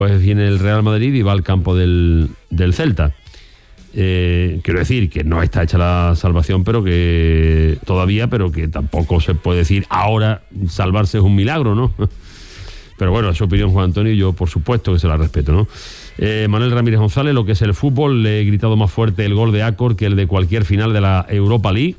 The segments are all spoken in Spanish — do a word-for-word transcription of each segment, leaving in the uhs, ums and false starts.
pues viene el Real Madrid y va al campo del, del Celta. Eh, quiero decir que no está hecha la salvación, pero que todavía, pero que tampoco se puede decir ahora salvarse es un milagro, ¿no? Pero bueno, es su opinión, Juan Antonio, y yo por supuesto que se la respeto, ¿no? Eh, Manuel Ramírez González, lo que es el fútbol, le he gritado más fuerte el gol de Acor que el de cualquier final de la Europa League.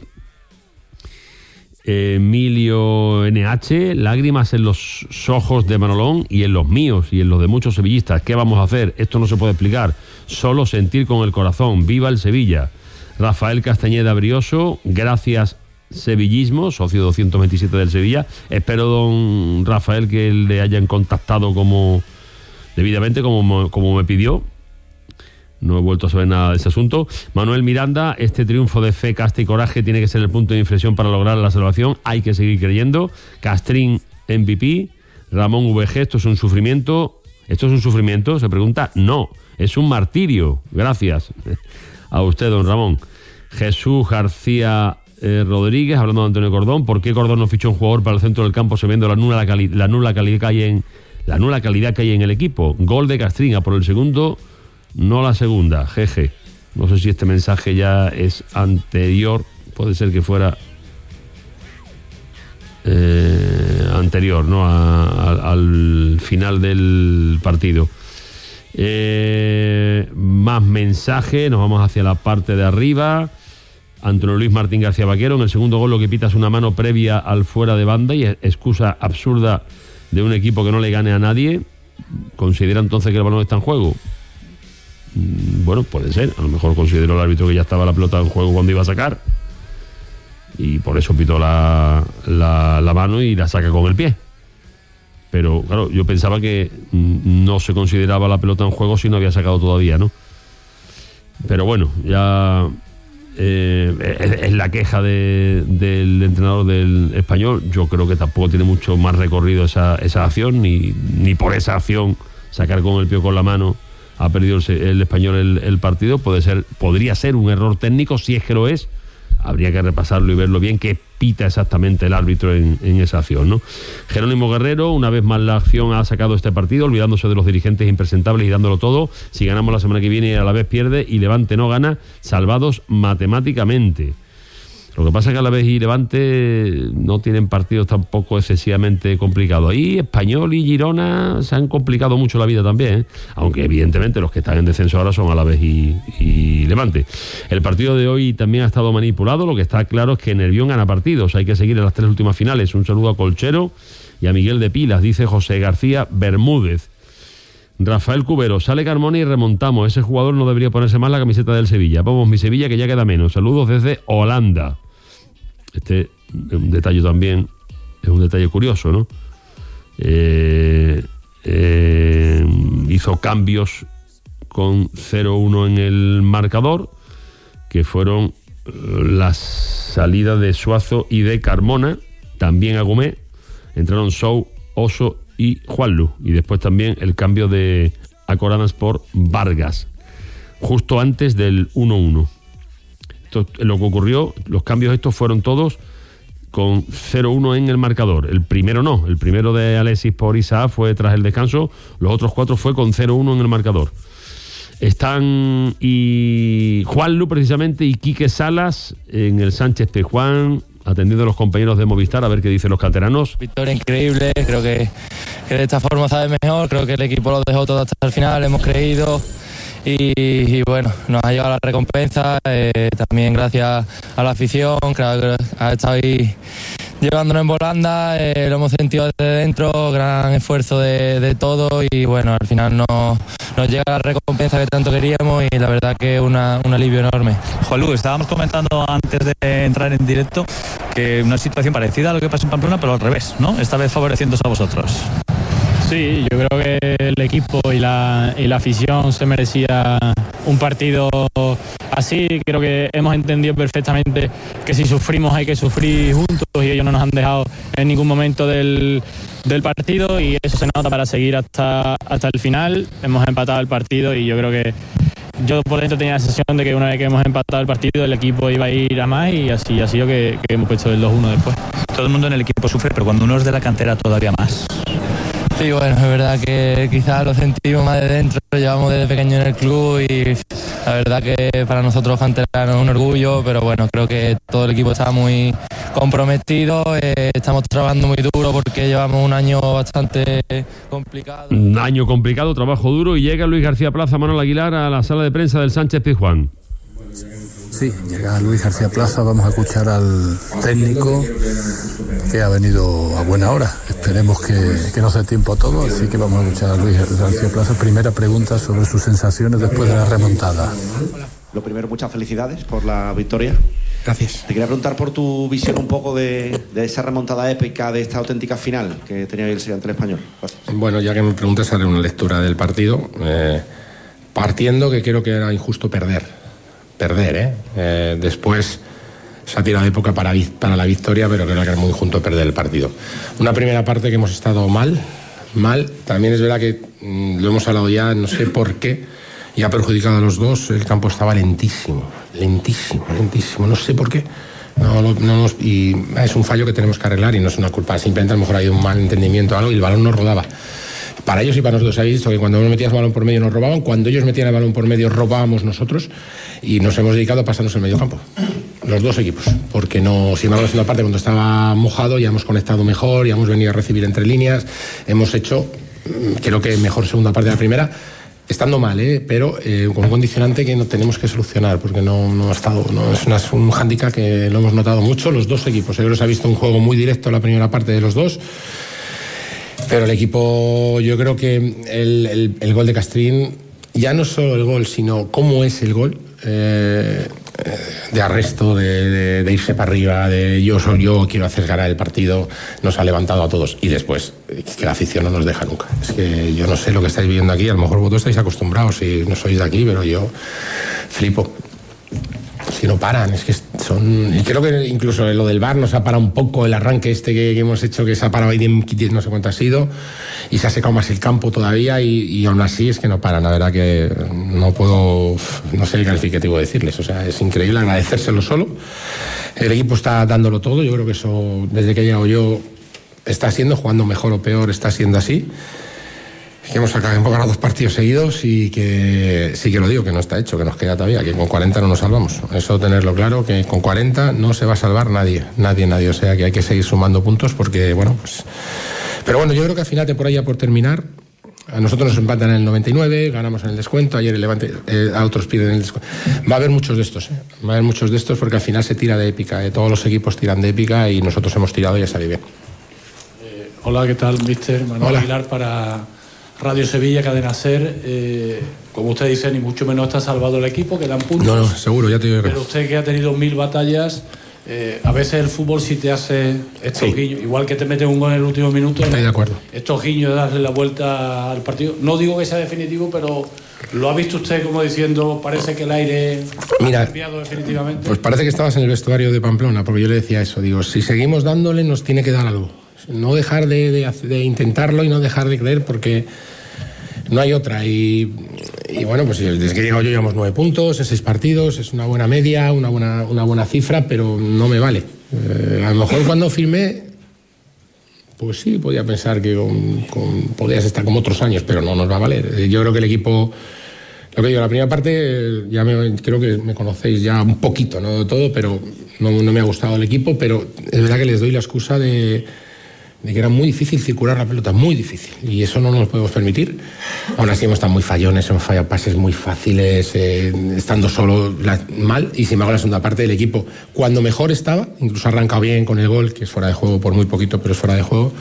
eh, Emilio N H, lágrimas en los ojos de Manolón y en los míos y en los de muchos sevillistas. ¿Qué vamos a hacer? Esto no se puede explicar, solo sentir con el corazón. ¡Viva el Sevilla! Rafael Castañeda Brioso, gracias Sevillismo, socio doscientos veintisiete del Sevilla. Espero, don Rafael, que le hayan contactado como debidamente, como, como me pidió. No he vuelto a saber nada de ese asunto. Manuel Miranda, este triunfo de fe, casta y coraje tiene que ser el punto de inflexión para lograr la salvación. Hay que seguir creyendo. Castrín M V P. Ramón V G, esto es un sufrimiento. ¿Esto es un sufrimiento? Se pregunta. No, es un martirio. Gracias a usted, don Ramón. Jesús García eh, Rodríguez, hablando de Antonio Cordón. ¿Por qué Cordón no fichó un jugador para el centro del campo sabiendo la nula, cali- la nula calidad que hay en la nula calidad que hay en el equipo? Gol de Castrín, a por el segundo, no la segunda. Jeje. No sé si este mensaje ya es anterior. Puede ser que fuera eh, anterior, ¿no? A, a, al final del partido. Eh, más mensaje. Nos vamos hacia la parte de arriba. Antonio Luis Martín García Vaquero, en el segundo gol lo que pita es una mano previa al fuera de banda y excusa absurda de un equipo que no le gane a nadie. ¿Considera entonces que el balón está en juego? Bueno, puede ser. A lo mejor consideró el árbitro que ya estaba la pelota en juego cuando iba a sacar y por eso pitó la, la, la mano y la saca con el pie. Pero claro, yo pensaba que no se consideraba la pelota en juego si no había sacado todavía, ¿no? Pero bueno, ya eh, es, es la queja de, del entrenador del Español. Yo creo que tampoco tiene mucho más recorrido esa, esa acción, ni, ni por esa acción sacar con el pie o con la mano ha perdido el, el Español el, el partido. Puede ser, podría ser un error técnico, si es que lo es. Habría que repasarlo y verlo bien, qué pita exactamente el árbitro en, en esa acción, ¿no? Jerónimo Guerrero, una vez más la acción ha sacado este partido, olvidándose de los dirigentes impresentables y dándolo todo. Si ganamos la semana que viene, a la vez pierde y Levante no gana, salvados matemáticamente. Lo que pasa es que a la vez y Levante no tienen partidos tampoco excesivamente complicados. Ahí Español y Girona se han complicado mucho la vida también, ¿eh? Aunque evidentemente los que están en descenso ahora son a la vez y, y Levante. El partido de hoy también ha estado manipulado. Lo que está claro es que Nervión gana partidos. Hay que seguir en las tres últimas finales. Un saludo a Colchero y a Miguel de Pilas, dice José García Bermúdez. Rafael Cubero, sale Carmona y remontamos. Ese jugador no debería ponerse más la camiseta del Sevilla. Vamos, mi Sevilla, que ya queda menos. Saludos desde Holanda. Este es un detalle también, es un detalle curioso, ¿no? Eh, eh, hizo cambios con cero uno en el marcador, que fueron las salidas de Suazo y de Carmona, también a Gómez, entraron Sou, Oso y Juanlu, y después también el cambio de Acoranas por Vargas, justo antes del uno uno. Esto, lo que ocurrió, los cambios estos fueron todos con cero uno en el marcador. El primero no, el primero de Alexis por Isaac fue tras el descanso, los otros cuatro fue con cero uno en el marcador. Están y Juanlu precisamente y Quique Salas en el Sánchez Pizjuán, atendiendo a los compañeros de Movistar a ver qué dicen los canteranos. Victoria increíble, creo que, que de esta forma sabe mejor, creo que el equipo lo dejó todo hasta el final, hemos creído y, y bueno, nos ha llegado la recompensa, eh, también gracias a la afición, creo que ha estado ahí llevándonos en volanda, eh, lo hemos sentido desde dentro, gran esfuerzo de, de todo y bueno, al final nos, nos llega la recompensa que tanto queríamos y la verdad que es una, un alivio enorme. Juanlu, estábamos comentando antes de entrar en directo que una situación parecida a lo que pasó en Pamplona, pero al revés, ¿no? Esta vez favoreciéndose a vosotros. Sí, yo creo que el equipo y la, y la afición se merecía un partido así. Creo que hemos entendido perfectamente que si sufrimos hay que sufrir juntos y ellos no nos han dejado en ningún momento del, del partido y eso se nota para seguir hasta, hasta el final. Hemos empatado el partido y yo creo que yo por dentro tenía la sensación de que una vez que hemos empatado el partido el equipo iba a ir a más y así ha sido que, que hemos puesto el dos uno después. Todo el mundo en el equipo sufre, pero cuando uno es de la cantera todavía más. Sí, bueno, es verdad que quizás lo sentimos más de dentro, lo llevamos desde pequeño en el club y la verdad que para nosotros canteranos es un orgullo, pero bueno, creo que todo el equipo está muy comprometido, eh, estamos trabajando muy duro porque llevamos un año bastante complicado. Un año complicado, trabajo duro, y llega Luis García Plaza, Manuel Aguilar, a la sala de prensa del Sánchez Pizjuán. Sí, llega Luis García Plaza, vamos a escuchar al técnico que ha venido a buena hora. Esperemos que, que nos dé tiempo a todo, así que vamos a escuchar a Luis García Plaza. Primera pregunta sobre sus sensaciones después de la remontada. Lo primero, muchas felicidades por la victoria. Gracias. Te quería preguntar por tu visión un poco de, de esa remontada épica, de esta auténtica final que tenía el Sevilla ante el Español. Gracias. Bueno, ya que me preguntas, haré una lectura del partido, eh, partiendo que creo que era injusto perder. Perder, ¿eh? eh después se ha tirado de época para, para la victoria, pero creo que era muy injusto perder el partido. Una primera parte que hemos estado mal, mal. También es verdad que mmm, lo hemos hablado ya, no sé por qué, y ha perjudicado a los dos. El campo estaba lentísimo, lentísimo, lentísimo. No sé por qué. No, no, no nos, y es un fallo que tenemos que arreglar y no es una culpa. Simplemente a lo mejor ha habido un mal entendimiento o algo y el balón no rodaba. Para ellos y para nosotros, habéis visto que cuando uno metía el balón por medio nos robaban, cuando ellos metían el balón por medio robábamos nosotros, y nos hemos dedicado a pasarnos el medio campo, los dos equipos, porque no, si no la segunda parte cuando estaba mojado ya hemos conectado mejor, ya hemos venido a recibir entre líneas, hemos hecho, creo que mejor segunda parte de la primera, estando mal, ¿eh? pero eh, con un condicionante que no tenemos que solucionar, porque no, no ha estado, no, es, una, es un hándicap que lo hemos notado mucho los dos equipos. Yo creo que se ha visto un juego muy directo en la primera parte de los dos. Pero el equipo, yo creo que el, el, el gol de Castrín, ya no solo el gol, sino cómo es el gol, eh, de arresto, de, de, de irse para arriba, de yo soy yo, quiero hacer ganar el partido, nos ha levantado a todos. Y después, que la afición no nos deja nunca. Es que yo no sé lo que estáis viviendo aquí, a lo mejor vosotros estáis acostumbrados y no sois de aquí, pero yo flipo. Si no paran, es que son... Y creo que incluso lo del V A R nos ha parado un poco el arranque este que, que hemos hecho, que se ha parado ahí, no sé cuánto ha sido, y se ha secado más el campo todavía, y, y aún así es que no paran. La verdad que no puedo, no sé el calificativo decirles, o sea, es increíble, agradecérselo solo. El equipo está dándolo todo, yo creo que eso, desde que he llegado yo, está siendo, jugando mejor o peor, está siendo así. Que hemos sacado, hemos ganado dos partidos seguidos y que sí que lo digo, que no está hecho, que nos queda todavía, que con cuarenta no nos salvamos. Eso tenerlo claro, que con cuarenta no se va a salvar nadie, nadie, nadie. O sea que hay que seguir sumando puntos porque, bueno, pues... Pero bueno, yo creo que al final, por ahí ya por terminar, a nosotros nos empatan en el noventa y nueve, ganamos en el descuento, ayer el Levante, eh, a otros pierden en el descuento. Va a haber muchos de estos, ¿eh? Va a haber muchos de estos porque al final se tira de épica, ¿eh? Todos los equipos tiran de épica y nosotros hemos tirado y ya salido bien. Eh, hola, ¿qué tal, mister Manuel Hola. Aguilar para Radio Sevilla, Cadena Ser? Eh, como usted dice, ni mucho menos está salvado el equipo, quedan puntos. No, no, seguro, ya te digo. Pero usted que ha tenido mil batallas, eh, a veces el fútbol sí te hace estos sí. guiños, igual que te mete un gol en el último minuto. Estoy de acuerdo. Estos guiños de darle la vuelta al partido. No digo que sea definitivo, pero ¿lo ha visto usted como diciendo, parece que el aire Mira, ha cambiado definitivamente? Pues parece que estabas en el vestuario de Pamplona, porque yo le decía eso, digo, si seguimos dándole nos tiene que dar algo. No dejar de, de, de intentarlo y no dejar de creer, porque no hay otra. Y, y bueno, pues desde que he llegado yo llevamos nueve puntos en seis partidos, es una buena media, una buena, una buena cifra, pero no me vale. Eh, a lo mejor cuando firmé, pues sí, podía pensar que con, con, podías estar como otros años, pero no nos va a valer. Yo creo que el equipo, lo que digo, la primera parte, ya me, creo que me conocéis ya un poquito, no todo, pero no, no me ha gustado el equipo, pero es verdad que les doy la excusa de... de que era muy difícil circular la pelota, muy difícil, y eso no nos podemos permitir. Aún así hemos estado muy fallones, hemos fallado pases muy fáciles, eh, estando solo la, mal, y sin embargo la segunda parte del equipo, cuando mejor estaba, incluso ha arrancado bien con el gol, que es fuera de juego por muy poquito, pero es fuera de juego,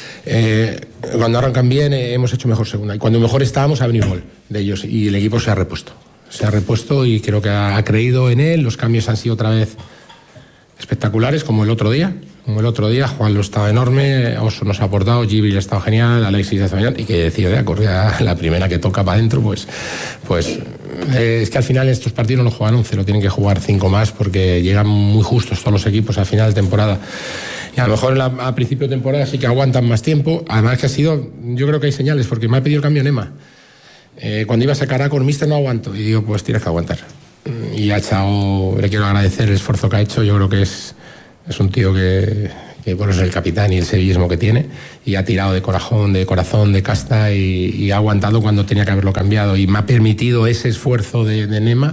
eh, cuando arrancan bien eh, hemos hecho mejor segunda, y cuando mejor estábamos ha venido gol de ellos, y el equipo se ha repuesto, se ha repuesto y creo que ha, ha creído en él. Los cambios han sido otra vez espectaculares, como el otro día. Como el otro día, Juan lo estaba enorme, Oso nos ha aportado, Gibril ha estado genial, Alexis ha estado genial, y que decía de acordar, la primera que toca para adentro, pues, pues eh, es que al final estos partidos no lo juegan once, lo tienen que jugar cinco más, porque llegan muy justos todos los equipos al final de temporada. Y a lo mejor la, a principio de temporada sí que aguantan más tiempo, además que ha sido, yo creo que hay señales, porque me ha pedido el cambio Nema. Eh, cuando iba a sacar a con Mister no aguanto, y digo, pues tienes que aguantar. Y ha echado, le quiero agradecer el esfuerzo que ha hecho, yo creo que es... Es un tío que, que por eso es el capitán y el sevillismo que tiene, y ha tirado de corazón, de corazón, de casta y, y ha aguantado cuando tenía que haberlo cambiado, y me ha permitido ese esfuerzo de, de Nema,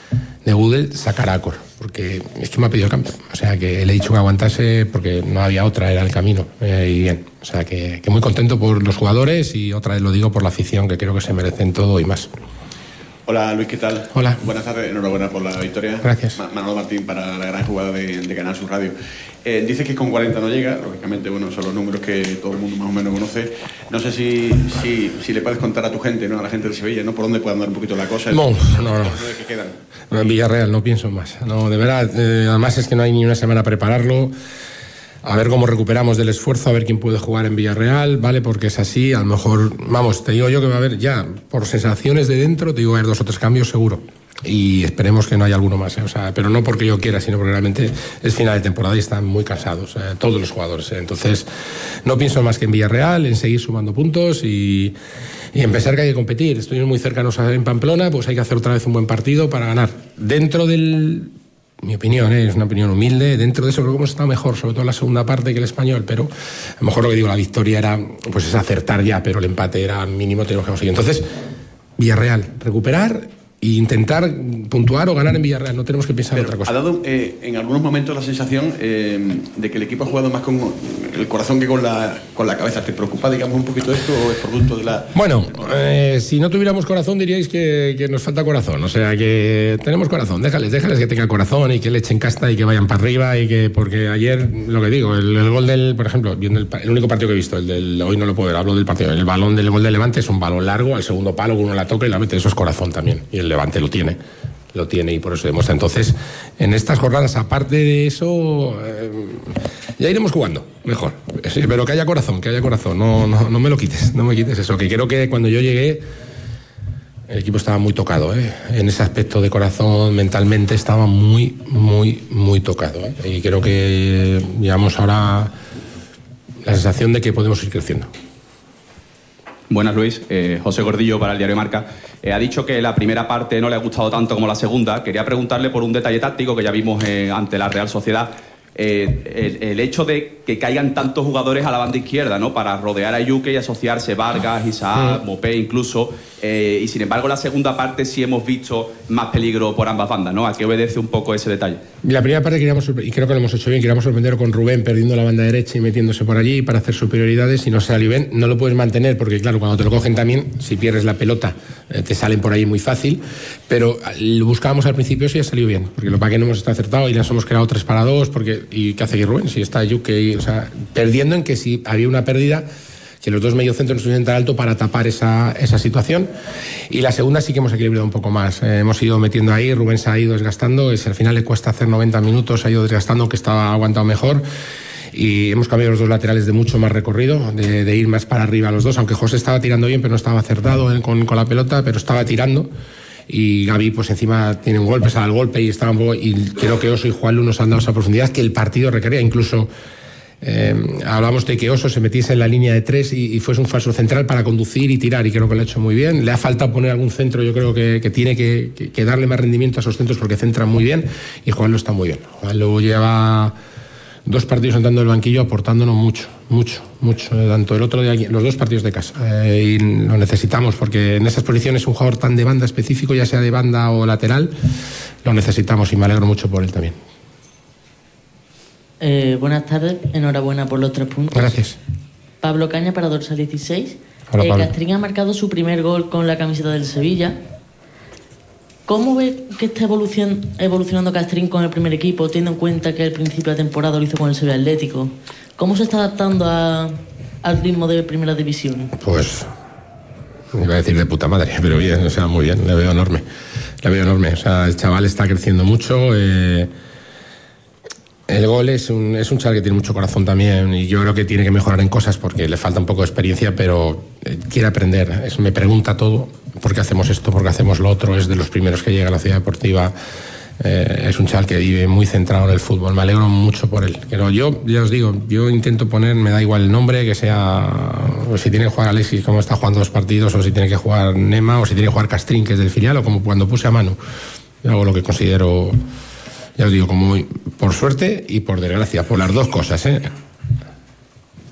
de Gudel, sacar a Cor, porque es que me ha pedido el cambio, o sea que le he dicho que aguantase porque no había otra, era el camino, eh, y bien, o sea que, que muy contento por los jugadores y otra vez lo digo por la afición, que creo que se merecen todo y más. Hola Luis, ¿qué tal? Hola. Buenas tardes, enhorabuena por la victoria. Gracias. Manolo Martín para la gran jugada de, de Canal Sur Radio. Eh, dice que con cuarenta no llega, lógicamente, bueno, son los números que todo el mundo más o menos conoce. No sé si, si, si le puedes contar a tu gente, ¿no? A la gente de Sevilla, ¿no? Por dónde puede andar un poquito la cosa. No, no, no. ¿Qué quedan? No, en Villarreal no pienso más. No, de verdad, eh, además es que no hay ni una semana a prepararlo. A ver cómo recuperamos del esfuerzo, a ver quién puede jugar en Villarreal, ¿vale? Porque es así, a lo mejor, vamos, te digo yo que va a haber ya, por sensaciones de dentro, te digo va a haber dos o tres cambios seguro. Y esperemos que no haya alguno más, ¿eh? O sea, pero no porque yo quiera, sino porque realmente es final de temporada y están muy cansados, eh, todos los jugadores, ¿eh? Entonces, no pienso más que en Villarreal, en seguir sumando puntos y, y en pensar que hay que competir. Estuvimos muy cercanos en Pamplona, pues hay que hacer otra vez un buen partido para ganar. Dentro del... Mi opinión, ¿eh? Es una opinión humilde. Dentro de eso creo que hemos estado mejor, sobre todo en la segunda parte que el Español, pero a lo mejor lo que digo, la victoria era, pues es acertar ya, pero el empate era mínimo, tenemos que conseguir. Entonces, Villarreal, recuperar e intentar puntuar o ganar en Villarreal, no tenemos que pensar en otra cosa. ¿Ha dado eh, en algunos momentos la sensación eh, de que el equipo ha jugado más con el corazón que con la, con la cabeza? ¿Te preocupa, digamos, un poquito esto o es producto de la...? Bueno, eh, si no tuviéramos corazón diríais que, que nos falta corazón, o sea que tenemos corazón, déjales, déjales que tengan corazón y que le echen casta y que vayan para arriba y que, porque ayer, lo que digo, el, el gol del, por ejemplo, viendo el, el único partido que he visto, el del, hoy no lo puedo ver, hablo del partido, el balón del gol del Levante es un balón largo, al segundo palo uno la toca y la mete, eso es corazón también, y el Levante lo tiene, lo tiene y por eso demuestra. Entonces, en estas jornadas, aparte de eso, eh, ya iremos jugando mejor. Sí, pero que haya corazón, que haya corazón. No, no, no me lo quites, no me quites eso. Que creo que cuando yo llegué, el equipo estaba muy tocado, ¿eh? En ese aspecto de corazón, mentalmente estaba muy, muy, muy tocado, ¿eh? Y creo que llevamos ahora la sensación de que podemos ir creciendo. Buenas, Luis. Eh, José Gordillo para el diario Marca. Eh, ha dicho que la primera parte no le ha gustado tanto como la segunda. Quería preguntarle por un detalle táctico que ya vimos eh, ante la Real Sociedad. Eh, el, el hecho de que caigan tantos jugadores a la banda izquierda, ¿no? Para rodear a Yuke y asociarse Vargas, Isaac, Mopé incluso. Eh, y sin embargo, la segunda parte sí hemos visto más peligro por ambas bandas, ¿no? ¿A qué obedece un poco ese detalle? La primera parte queríamos, y creo que lo hemos hecho bien, queríamos sorprender con Rubén perdiendo la banda derecha y metiéndose por allí para hacer superioridades, y no salió bien. No lo puedes mantener porque, claro, cuando te lo cogen también, si pierdes la pelota, eh, te salen por ahí muy fácil, pero lo buscábamos al principio, eso ya salió bien, porque lo para que no hemos estado acertado y ya hemos quedado tres para dos, porque, ¿y qué hace aquí Rubén? Si está Yuke, o sea, perdiendo en que si había una pérdida, que los dos mediocentros no estuvieran tan alto para tapar esa, esa situación. Y la segunda sí que hemos equilibrado un poco más. Eh, hemos ido metiendo ahí, Rubén se ha ido desgastando, es, al final le cuesta hacer noventa minutos, se ha ido desgastando, que estaba aguantado mejor. Y hemos cambiado los dos laterales de mucho más recorrido, de, de ir más para arriba los dos, aunque José estaba tirando bien, pero no estaba acertado eh, con, con la pelota, pero estaba tirando. Y Gaby, pues encima tiene un golpe, sale al golpe y estaba un poco. Y creo que Oso y Juanlu nos han dado esa profundidad que el partido requería. Incluso eh, hablamos de que Oso se metiese en la línea de tres y, y fuese un falso central para conducir y tirar, y creo que lo ha hecho muy bien. Le ha faltado poner algún centro, yo creo que, que tiene que, que, que darle más rendimiento a esos centros porque centran muy bien, y Juanlu está muy bien. Juanlu lleva dos partidos entrando en el banquillo aportándonos mucho, mucho, mucho, tanto el otro día, los dos partidos de casa, eh, y lo necesitamos porque en esas posiciones un jugador tan de banda específico, ya sea de banda o lateral, lo necesitamos, y me alegro mucho por él también. Eh, buenas tardes, enhorabuena por los tres puntos. Gracias. Pablo Caña para Dorsal dieciséis. Hola, eh, Pablo. Castrín ha marcado su primer gol con la camiseta del Sevilla. ¿Cómo ve que está evolucion, evolucionando Castrín con el primer equipo, teniendo en cuenta que al principio de temporada lo hizo con el Sevilla Atlético? ¿Cómo se está adaptando a, al ritmo de primera división? Pues iba a decir de puta madre, pero bien, o sea, muy bien, le veo enorme, le veo enorme, o sea, el chaval está creciendo mucho, eh, el gol es un, es un chaval que tiene mucho corazón también, y yo creo que tiene que mejorar en cosas porque le falta un poco de experiencia, pero eh, quiere aprender, es, me pregunta todo, ¿por qué hacemos esto? ¿Por qué hacemos lo otro? Es de los primeros que llega a la ciudad deportiva. Eh, es un chaval que vive muy centrado en el fútbol, me alegro mucho por él. Pero yo, ya os digo, yo intento poner, me da igual el nombre, que sea, o si tiene que jugar Alexis como está jugando dos partidos, o si tiene que jugar Nema, o si tiene que jugar Castrín, que es del filial, o como cuando puse a Manu. Yo hago lo que considero, ya os digo, como por suerte y por desgracia, por las dos cosas, ¿eh?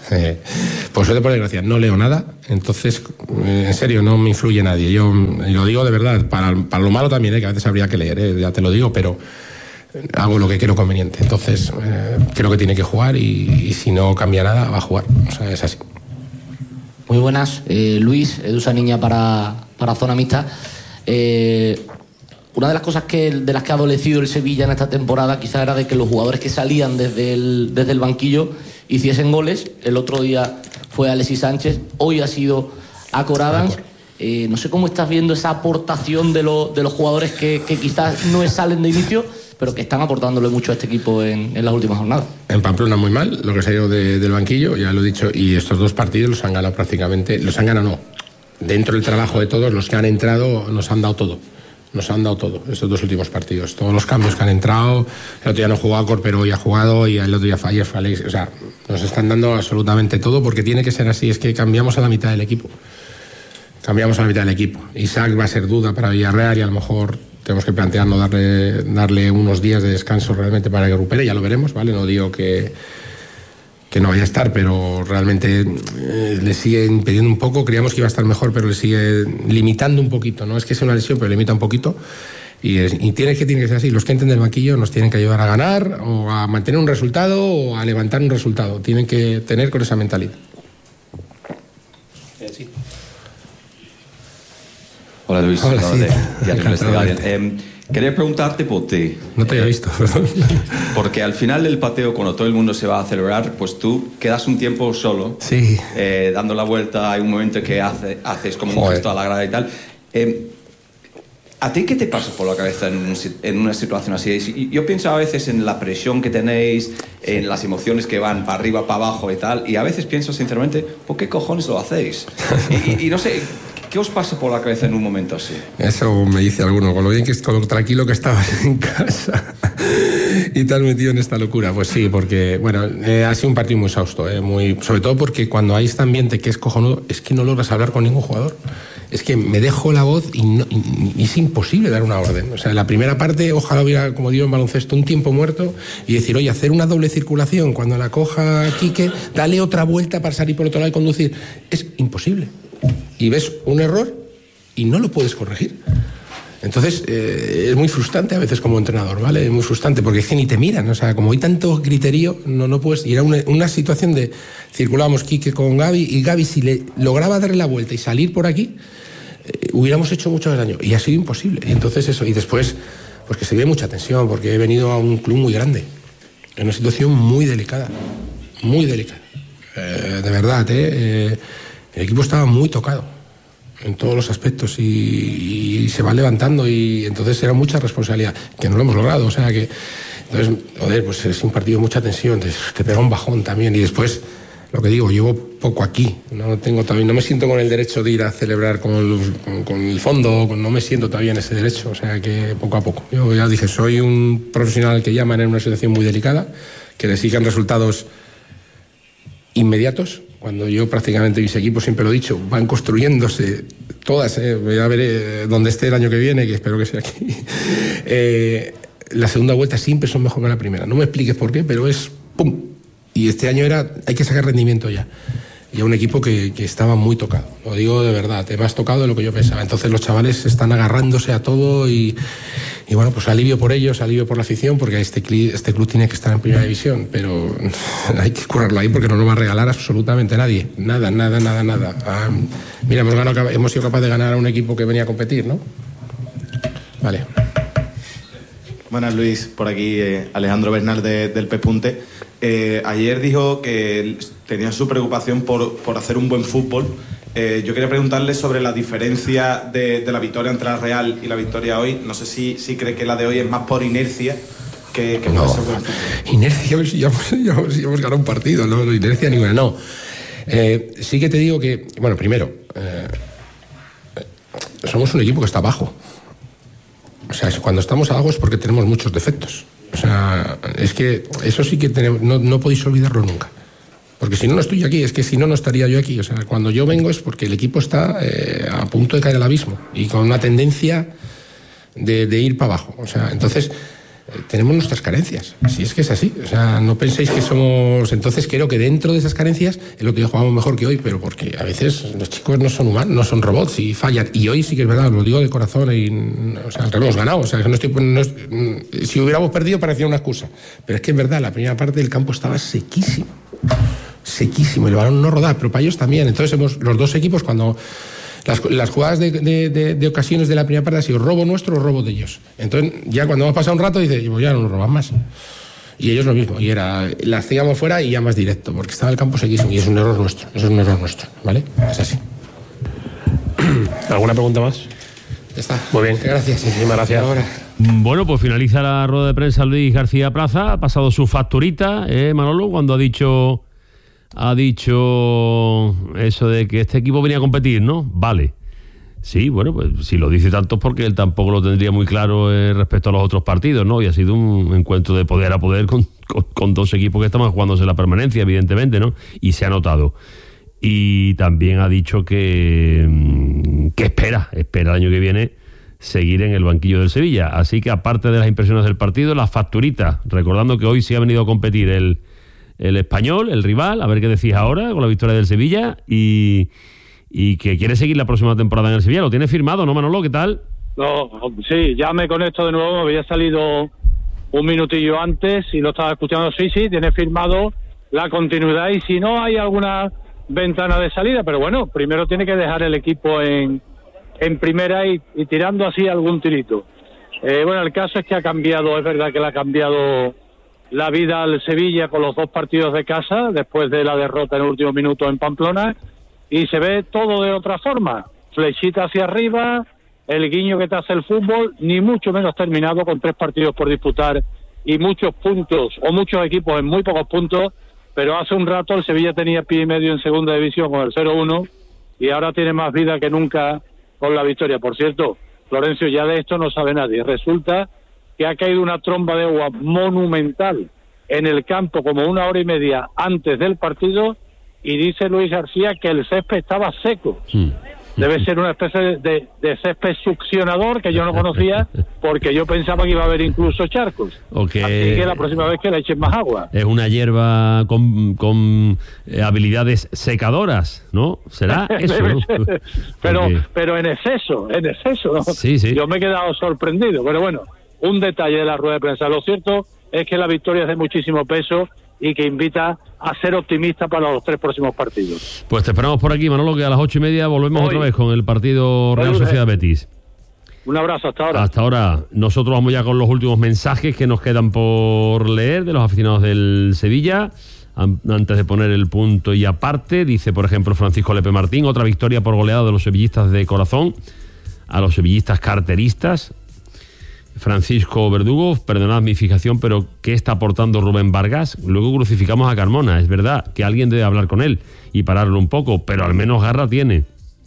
Eh, pues suerte por desgracia, no leo nada, entonces, eh, en serio, no me influye nadie. Yo y lo digo de verdad, para, para lo malo también, eh, que a veces habría que leer, eh, ya te lo digo, pero hago lo que creo conveniente. Entonces, eh, creo que tiene que jugar y, y si no cambia nada, va a jugar. O sea, es así. Muy buenas, eh, Luis, Edusa Niña para, para Zona Mixta. Eh, una de las cosas que, de las que ha adolecido el Sevilla en esta temporada quizás era de que los jugadores que salían desde el, desde el banquillo hiciesen goles. El otro día fue Alexis Sánchez, hoy ha sido Acor Adams. Eh, no sé cómo estás viendo esa aportación de, lo, de los jugadores que, que quizás no salen de inicio, pero que están aportándole mucho a este equipo en, en las últimas jornadas. En Pamplona muy mal, lo que se ha ido de, del banquillo, ya lo he dicho, y estos dos partidos los han ganado prácticamente, los han ganado no, dentro del trabajo de todos, los que han entrado nos han dado todo, nos han dado todo, estos dos últimos partidos, todos los cambios que han entrado, el otro día no jugó Acor, pero hoy ha jugado, y el otro día ayer fue Alex, o sea, nos están dando absolutamente todo, porque tiene que ser así, es que cambiamos a la mitad del equipo, cambiamos a la mitad del equipo, Isaac va a ser duda para Villarreal y a lo mejor tenemos que plantearnos darle, darle unos días de descanso realmente para que recupere, ya lo veremos, ¿vale? No digo que, que no vaya a estar, pero realmente eh, le sigue impidiendo un poco, creíamos que iba a estar mejor, pero le sigue limitando un poquito, no es que sea una lesión, pero limita un poquito, y, es, y tiene, que, tiene que ser así, los que entren del banquillo nos tienen que ayudar a ganar, o a mantener un resultado, o a levantar un resultado, tienen que tener con esa mentalidad. Sí. Hola Luis, Hola, sí. de, de eh, quería preguntarte por ti. No te había visto, perdón. Porque al final del pateo, cuando todo el mundo se va a celebrar, pues tú quedas un tiempo solo, sí. eh, dando la vuelta, hay un momento que hace, haces como Joder. un gesto a la grada y tal. Eh, ¿A ti qué te pasa por la cabeza en, un, en una situación así? Yo pienso a veces en la presión que tenéis, en las emociones que van para arriba, para abajo y tal, y a veces pienso sinceramente, ¿por qué cojones lo hacéis? Y, y, y no sé... ¿Qué os pasa por la cabeza en un momento así? Eso me dice alguno, con lo bien que con lo tranquilo que estabas en casa y te has metido en esta locura. Pues sí, porque bueno, eh, ha sido un partido muy exhausto, eh, muy, sobre todo porque cuando hay este ambiente que es cojonudo, es que no logras hablar con ningún jugador. Es que me dejo la voz y, no, y, y es imposible dar una orden. O sea, en la primera parte, ojalá hubiera, como digo en baloncesto, un tiempo muerto y decir, oye, hacer una doble circulación, cuando la coja Quique, dale otra vuelta para salir por otro lado y conducir. Es imposible. Y ves un error y no lo puedes corregir. Entonces eh, es muy frustrante a veces como entrenador, ¿vale? Es muy frustrante porque es que ni te miran, o sea, como hay tanto criterio, no, no puedes. Y era una, una situación de circulábamos Quique con Gaby y Gaby, si le lograba darle la vuelta y salir por aquí, eh, hubiéramos hecho mucho daño y ha sido imposible. Y entonces eso, y después, pues que se ve mucha tensión porque he venido a un club muy grande, en una situación muy delicada, muy delicada, eh, de verdad, ¿eh? eh El equipo estaba muy tocado en todos los aspectos y, y se va levantando y entonces era mucha responsabilidad, que no lo hemos logrado, o sea que entonces, joder, pues es un partido de mucha tensión, te, te pega un bajón también y después, lo que digo, llevo poco aquí, no tengo todavía, no me siento con el derecho de ir a celebrar con el, con, con el fondo, no me siento todavía en ese derecho, o sea que poco a poco. Yo ya dije, soy un profesional que llaman en una situación muy delicada, que le sigan resultados inmediatos. Cuando yo prácticamente mis equipos, siempre lo he dicho, van construyéndose todas, eh, ya veré dónde esté el año que viene, que espero que sea aquí. Eh, la segunda vuelta siempre son mejor que la primera. No me expliques por qué, pero es ¡pum! Y este año era, hay que sacar rendimiento ya. Y a un equipo que, que estaba muy tocado. Lo digo de verdad, te más tocado de lo que yo pensaba. Entonces los chavales están agarrándose a todo y, y bueno, pues alivio por ellos, alivio por la afición, porque este, este club tiene que estar en primera división, pero hay que curarlo ahí porque no lo va a regalar absolutamente nadie. Nada, nada, nada, nada. Ah, mira, hemos, ganado, hemos sido capaces de ganar a un equipo que venía a competir, ¿no? Vale. Buenas, Luis, por aquí eh, Alejandro Bernal de, del Pespunte. Eh, ayer dijo que tenía su preocupación por, por hacer un buen fútbol. Eh, yo quería preguntarle sobre la diferencia de, de la victoria entre la Real y la victoria hoy. No sé si, si cree que la de hoy es más por inercia que, que no, por ser buen fútbol. Inercia, si ya, ya, ya hemos ganado un partido, no, no inercia ninguna, no. Eh, sí que te digo que, bueno, primero, eh, somos un equipo que está abajo. O sea, cuando estamos abajo es porque tenemos muchos defectos. O sea, es que eso sí que tenemos, no, no podéis olvidarlo nunca. Porque si no, no estoy aquí, es que si no, no estaría yo aquí. O sea, cuando yo vengo es porque el equipo está eh, a punto de caer al abismo y con una tendencia de, de ir para abajo. O sea, entonces, tenemos nuestras carencias. Si es que es así. O sea, no penséis que somos... Entonces creo que dentro de esas carencias es lo que jugamos mejor que hoy, pero porque a veces los chicos no son humanos, no son robots y fallan. Y hoy sí que es verdad, lo digo de corazón, y, o sea, que lo hemos ganado. O sea, que no estoy, no es, si hubiéramos perdido parecía una excusa. Pero es que es verdad, la primera parte del campo estaba sequísimo. Sequísimo. El balón no rodaba, pero para ellos también. Entonces hemos, los dos equipos, cuando... Las, las jugadas de, de, de, de ocasiones de la primera parte ha sido robo nuestro o robo de ellos. Entonces, ya cuando hemos pasado un rato, dice, pues ya no nos roban más. Y ellos lo mismo. Y era, las hacíamos fuera y ya más directo, porque estaba el campo sequísimo. Y es un error nuestro. Eso es un error nuestro, ¿vale? Es así. ¿Alguna pregunta más? Ya está. Muy bien. Gracias. Muchísimas gracias. Ahora. Bueno, pues finaliza la rueda de prensa Luis García Plaza. Ha pasado su facturita, ¿eh, Manolo? Cuando ha dicho... Ha dicho eso de que este equipo venía a competir, ¿no? Vale. Sí, bueno, pues si lo dice tanto es porque él tampoco lo tendría muy claro eh, respecto a los otros partidos, ¿no? Y ha sido un encuentro de poder a poder con, con, con dos equipos que estaban jugándose la permanencia, evidentemente, ¿no? Y se ha notado. Y también ha dicho que, que espera, espera el año que viene seguir en el banquillo del Sevilla. Así que aparte de las impresiones del partido, las facturitas, recordando que hoy sí ha venido a competir el... el Español, el rival, a ver qué decís ahora con la victoria del Sevilla y, y que quiere seguir la próxima temporada en el Sevilla. Lo tiene firmado, ¿no, Manolo? ¿Qué tal? No, sí, ya me conecto de nuevo, me había salido un minutillo antes y lo estaba escuchando. Sí, sí, tiene firmado la continuidad y si no hay alguna ventana de salida, pero bueno, primero tiene que dejar el equipo en, en primera y, y tirando así algún tirito. Eh, bueno, el caso es que ha cambiado, es verdad que le ha cambiado la vida al Sevilla con los dos partidos de casa después de la derrota en el último minuto en Pamplona y se ve todo de otra forma, flechita hacia arriba, el guiño que te hace el fútbol, ni mucho menos terminado con tres partidos por disputar y muchos puntos o muchos equipos en muy pocos puntos, pero hace un rato el Sevilla tenía pie y medio en segunda división con el cero uno y ahora tiene más vida que nunca con la victoria. Por cierto, Florencio, ya de esto no sabe nadie, resulta que ha caído una tromba de agua monumental en el campo como una hora y media antes del partido y dice Luis García que el césped estaba seco. Sí. Debe ser una especie de, de, de césped succionador que yo no conocía porque yo pensaba que iba a haber incluso charcos. Okay. Así que la próxima vez que le echen más agua. Es una hierba con, con eh, habilidades secadoras, ¿no? ¿Será eso? ¿No? pero, okay. pero en exceso, en exceso, ¿no? Sí, sí. Yo me he quedado sorprendido, pero bueno. Un detalle de la rueda de prensa. Lo cierto es que la victoria es de muchísimo peso y que invita a ser optimista para los tres próximos partidos. Pues te esperamos por aquí, Manolo, que a las ocho y media volvemos Hoy. otra vez con el partido Real Hoy, Sociedad Betis. Un abrazo, hasta ahora. Hasta ahora. Nosotros vamos ya con los últimos mensajes que nos quedan por leer de los aficionados del Sevilla. Antes de poner el punto y aparte, dice, por ejemplo, Francisco Lepe Martín, otra victoria por goleada de los sevillistas de corazón a los sevillistas carteristas. Francisco Verdugo, perdonad mi fijación, pero ¿qué está aportando Rubén Vargas? Luego crucificamos a Carmona, es verdad que alguien debe hablar con él y pararlo un poco, pero al menos garra tiene.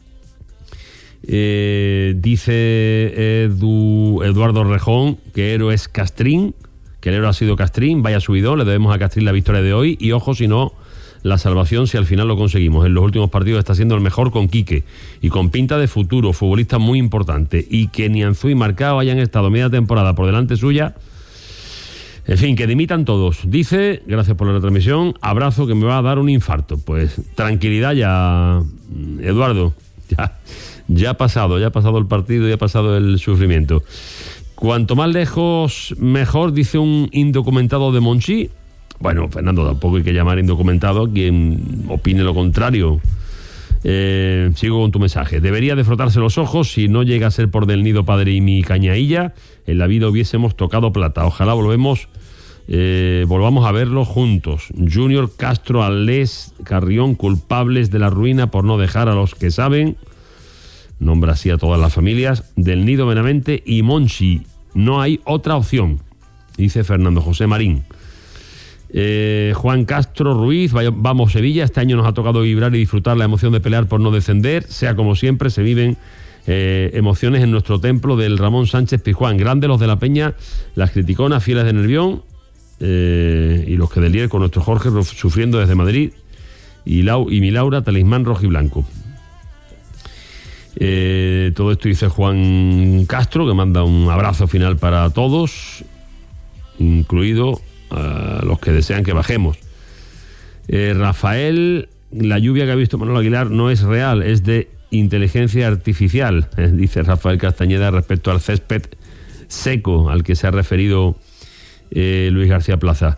Eh, dice Edu, Eduardo Rejón que héroe es Castrín, que el héroe ha sido Castrín, vaya subidón, le debemos a Castrín la victoria de hoy y ojo si no la salvación si al final lo conseguimos. En los últimos partidos está siendo el mejor con Quique y con pinta de futuro, futbolista muy importante, y que ni Anzú y Marcao hayan estado media temporada por delante suya. En fin, que dimitan todos. Dice, gracias por la retransmisión, abrazo que me va a dar un infarto. Pues tranquilidad ya, Eduardo, ya, ya ha pasado, ya ha pasado el partido, ya ha pasado el sufrimiento. Cuanto más lejos, mejor, dice un indocumentado de Monchi. Bueno, Fernando, tampoco hay que llamar indocumentado a quien opine lo contrario. Eh, sigo con tu mensaje. Debería de frotarse los ojos si no llega a ser por Del Nido Padre y mi Cañailla. En la vida hubiésemos tocado plata. Ojalá volvemos, eh, volvamos a verlo juntos. Junior, Castro, Alés, Carrión, culpables de la ruina por no dejar a los que saben. Nombra así a todas las familias. Del Nido, Benavente y Monchi. No hay otra opción, dice Fernando José Marín. Eh, Juan Castro Ruiz, vaya, vamos Sevilla, este año nos ha tocado vibrar y disfrutar la emoción de pelear por no descender, sea como siempre, se viven eh, emociones en nuestro templo del Ramón Sánchez Pizjuán, grandes los de la Peña, las criticonas, fieles de Nervión, eh, y los que del Lier con nuestro Jorge sufriendo desde Madrid, y, Lau, y mi Laura, talismán rojo y blanco. Eh, todo esto dice Juan Castro, que manda un abrazo final para todos. incluido uh, los que desean que bajemos. Eh, Rafael, la lluvia que ha visto Manuel Aguilar no es real, es de inteligencia artificial, eh, dice Rafael Castañeda respecto al césped seco al que se ha referido eh, Luis García Plaza.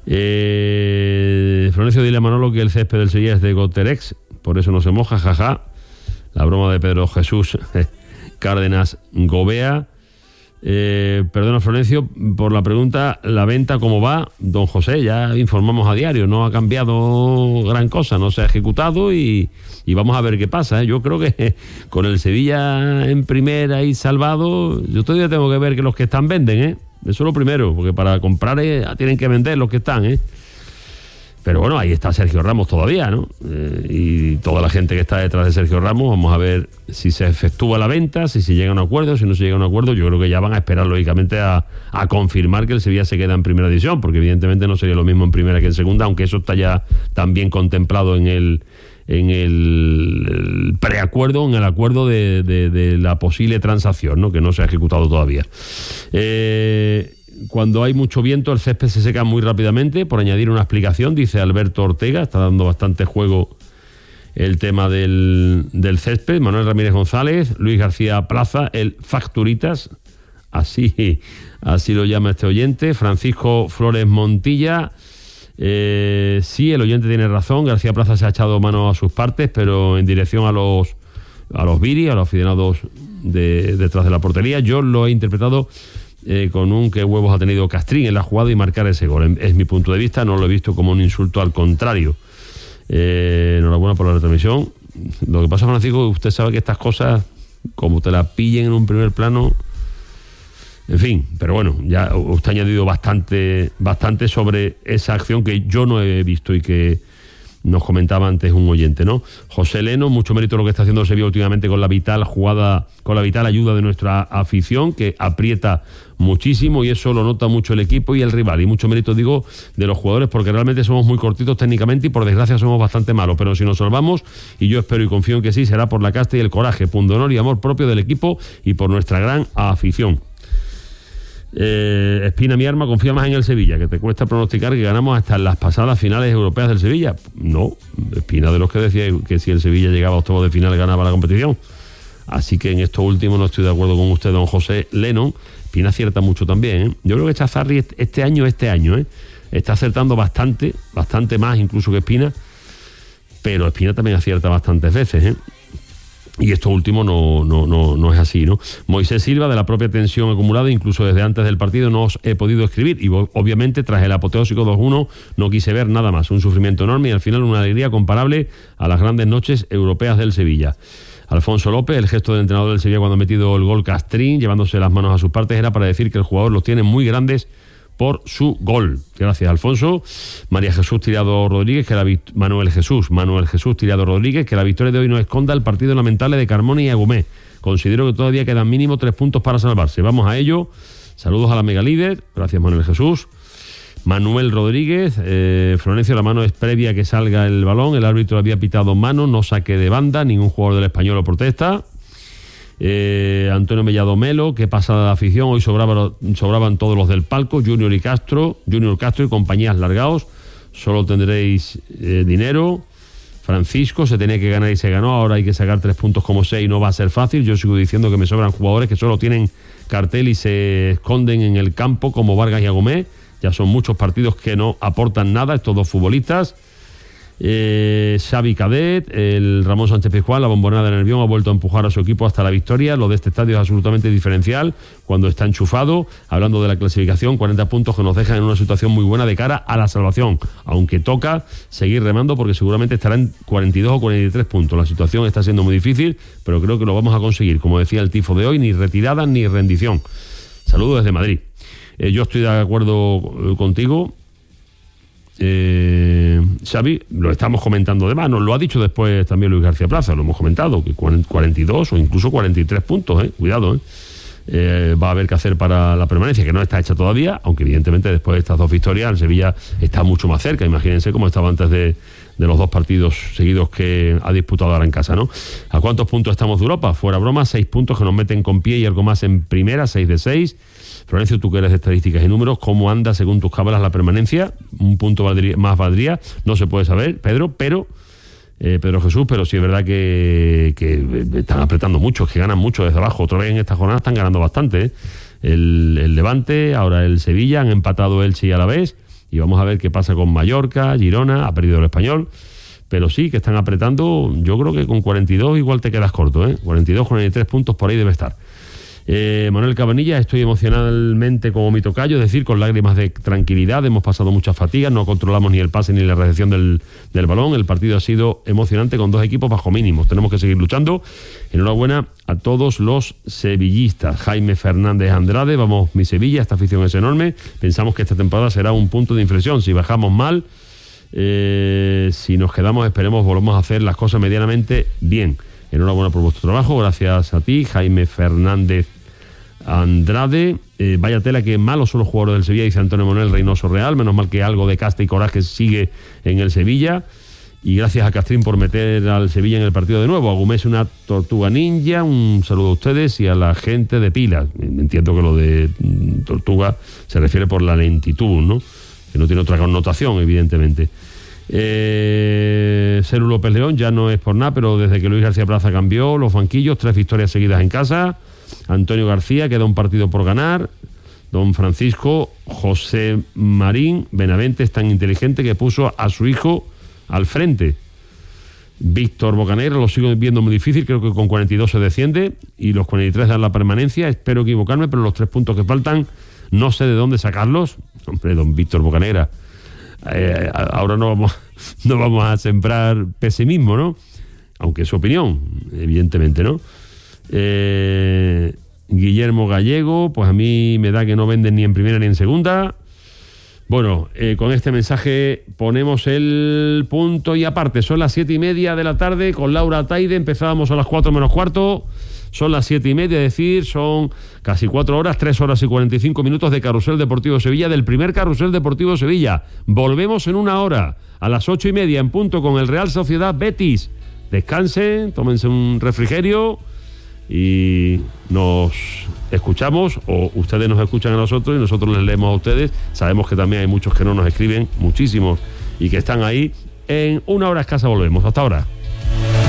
Eh, Florencio, dile a Manolo que el césped del Sevilla es de Goterex, por eso no se moja, jaja. La broma de Pedro Jesús Cárdenas Gobea. Eh, perdona, Florencio, por la pregunta, la venta cómo va, don José, ya informamos a diario, no ha cambiado gran cosa, no se ha ejecutado y, y vamos a ver qué pasa, ¿eh? Yo creo que con el Sevilla en primera y salvado, yo todavía tengo que ver que los que están venden, ¿eh? Eso es lo primero, porque para comprar eh, tienen que vender los que están, ¿eh? Pero bueno, ahí está Sergio Ramos todavía, ¿no? Eh, y toda la gente que está detrás de Sergio Ramos, vamos a ver si se efectúa la venta, si se llega a un acuerdo, si no se llega a un acuerdo. Yo creo que ya van a esperar, lógicamente, a, a confirmar que el Sevilla se queda en primera división, porque evidentemente no sería lo mismo en primera que en segunda, aunque eso está ya también contemplado en el en el, el preacuerdo, en el acuerdo de, de, de la posible transacción, ¿no? Que no se ha ejecutado todavía. Eh... Cuando hay mucho viento, el césped se seca muy rápidamente. Por añadir una explicación, dice Alberto Ortega, está dando bastante juego el tema del, del césped. Manuel Ramírez González, Luis García Plaza, el Facturitas, así, así lo llama este oyente. Francisco Flores Montilla, eh, sí, el oyente tiene razón. García Plaza se ha echado mano a sus partes, pero en dirección a los a los Viri, a los aficionados de, detrás de la portería. Yo lo he interpretado Eh, con un qué huevos ha tenido Castrín en la jugada y marcar ese gol. Es mi punto de vista, no lo he visto como un insulto, al contrario. Eh, enhorabuena por la retransmisión. Lo que pasa, Francisco, usted sabe que estas cosas, como te la pillen en un primer plano, en fin, pero bueno, ya usted ha añadido bastante, bastante sobre esa acción que yo no he visto y que nos comentaba antes un oyente, ¿no? José Leno, mucho mérito lo que está haciendo Sevilla últimamente con la vital jugada, con la vital ayuda de nuestra afición, que aprieta muchísimo y eso lo nota mucho el equipo y el rival. Y mucho mérito, digo, de los jugadores, porque realmente somos muy cortitos técnicamente y por desgracia somos bastante malos. Pero si nos salvamos, y yo espero y confío en que sí, será por la casta y el coraje, pundonor y amor propio del equipo y por nuestra gran afición. Eh, Espina, mi arma, confía más en el Sevilla, que te cuesta pronosticar que ganamos hasta en las pasadas finales europeas del Sevilla. No, Espina de los que decía que si el Sevilla llegaba a octavos de final ganaba la competición. Así que en esto último no estoy de acuerdo con usted, don José Lennon. Espina acierta mucho también, ¿eh? Yo creo que Chazarri este año, este año, ¿eh? está acertando bastante, bastante más incluso que Espina, pero Espina también acierta bastantes veces, ¿eh? Y esto último no, no, no, no es así, ¿no? Moisés Silva, de la propia tensión acumulada, incluso desde antes del partido, no os he podido escribir. Y obviamente, tras el apoteósico dos uno, no quise ver nada más. Un sufrimiento enorme y al final una alegría comparable a las grandes noches europeas del Sevilla. Alfonso López, el gesto del entrenador del Sevilla cuando ha metido el gol Castrín, llevándose las manos a sus partes, era para decir que el jugador los tiene muy grandes por su gol. Gracias, Alfonso. María Jesús Tirado Rodríguez, que la vict- Manuel Jesús, Manuel Jesús Tirado Rodríguez, que la victoria de hoy no esconda el partido lamentable de Carmona y Agumé. Considero que todavía quedan mínimo tres puntos para salvarse. Vamos a ello. Saludos a la mega líder. Gracias, Manuel Jesús. Manuel Rodríguez, eh, Florencio, la mano es previa a que salga el balón. El árbitro había pitado mano, no saque de banda. Ningún jugador del Español lo protesta. Eh, Antonio Mellado Melo, que pasa de la afición, hoy sobraba, sobraban todos los del palco, Junior y Castro, Junior Castro y compañías largaos, solo tendréis eh, dinero. Francisco, se tenía que ganar y se ganó, ahora hay que sacar tres puntos como seis, no va a ser fácil. Yo sigo diciendo que me sobran jugadores que solo tienen cartel y se esconden en el campo, como Vargas y Agomé. Ya son muchos partidos que no aportan nada estos dos futbolistas. Eh, Xavi Cadet, el Ramón Sánchez Pizjuán, la bombonera de Nervión ha vuelto a empujar a su equipo hasta la victoria. Lo de este estadio es absolutamente diferencial cuando está enchufado. Hablando de la clasificación, cuarenta puntos que nos dejan en una situación muy buena de cara a la salvación, aunque toca seguir remando porque seguramente estará en cuarenta y dos o cuarenta y tres puntos. La situación está siendo muy difícil, pero creo que lo vamos a conseguir. Como decía el tifo de hoy, ni retirada ni rendición. Saludos desde Madrid. Eh, yo estoy de acuerdo contigo, Eh, Xavi, lo estamos comentando de más, nos lo ha dicho después también Luis García Plaza, lo hemos comentado, que cuarenta y dos o incluso cuarenta y tres puntos, eh, cuidado, eh. eh, va a haber que hacer para la permanencia, que no está hecha todavía, aunque evidentemente después de estas dos victorias el Sevilla está mucho más cerca. Imagínense cómo estaba antes de, de los dos partidos seguidos que ha disputado ahora en casa, ¿no? ¿A cuántos puntos estamos de Europa? Fuera broma, seis puntos que nos meten con pie y algo más en primera, seis de seis. Florencio, tú que eres de estadísticas y números, ¿cómo anda según tus cábalas la permanencia? Un punto valdría, más valdría, no se puede saber, Pedro, pero... Eh, Pedro Jesús, pero sí es verdad que, que están apretando mucho, que ganan mucho desde abajo. Otra vez en esta jornada están ganando bastante, ¿eh? el, el Levante, ahora el Sevilla, han empatado Elche y Alavés, y vamos a ver qué pasa con Mallorca, Girona, ha perdido el Español, pero sí que están apretando. Yo creo que con cuarenta y dos igual te quedas corto, ¿eh? cuarenta y dos, cuarenta y tres puntos por ahí debe estar. Eh, Manuel Cabanilla, estoy emocionalmente como mi tocayo, es decir, con lágrimas de tranquilidad. Hemos pasado muchas fatigas, no controlamos ni el pase ni la recepción del, del balón. El partido ha sido emocionante con dos equipos bajo mínimos. Tenemos que seguir luchando. Enhorabuena a todos los sevillistas. Jaime Fernández Andrade, vamos mi Sevilla, esta afición es enorme. Pensamos que esta temporada será un punto de inflexión. Si bajamos mal, eh, si nos quedamos, esperemos volvamos a hacer las cosas medianamente bien. Enhorabuena por vuestro trabajo, gracias a ti, Jaime Fernández Andrade. Eh, vaya tela que malos son los jugadores del Sevilla, dice Antonio Manuel Reynoso Real. Menos mal que algo de casta y coraje sigue en el Sevilla. Y gracias a Castrín por meter al Sevilla en el partido de nuevo. Agumés una tortuga ninja. Un saludo a ustedes y a la gente de Pilas. Entiendo que lo de tortuga se refiere por la lentitud, ¿no? Que no tiene otra connotación, evidentemente. Eh, Celu López León, ya no es por nada, pero desde que Luis García Plaza cambió los banquillos, tres victorias seguidas en casa. Antonio García, queda un partido por ganar. Don Francisco José Marín Benavente es tan inteligente que puso a su hijo al frente. Víctor Bocanegra, lo sigo viendo muy difícil, creo que con cuarenta y dos se desciende y los cuarenta y tres dan la permanencia. Espero equivocarme, pero los tres puntos que faltan no sé de dónde sacarlos. Hombre, don Víctor Bocanegra, Eh, ahora no vamos, no vamos a sembrar pesimismo, ¿no? Aunque es su opinión, evidentemente, ¿no? Eh, Guillermo Gallego, pues a mí me da que no venden ni en primera ni en segunda. Bueno, eh, con este mensaje ponemos el punto y aparte. Son las siete y media de la tarde con Laura Taide. Empezábamos a las cuatro menos cuarto. Son las siete y media, es decir, son casi cuatro horas, tres horas y cuarenta y cinco minutos de Carrusel Deportivo Sevilla, del primer Carrusel Deportivo Sevilla. Volvemos en una hora, a las ocho y media en punto, con el Real Sociedad Betis. Descansen, tómense un refrigerio y nos escuchamos, o ustedes nos escuchan a nosotros y nosotros les leemos a ustedes. Sabemos que también hay muchos que no nos escriben, muchísimos, y que están ahí. En una hora escasa volvemos. Hasta ahora.